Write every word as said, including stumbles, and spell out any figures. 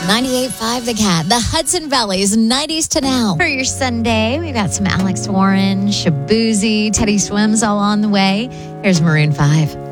ninety-eight point five The Cat, the Hudson Valley's nineties to now. For your Sunday, we've got some Alex Warren, Shabuzi, Teddy Swims all on the way. Here's Maroon five.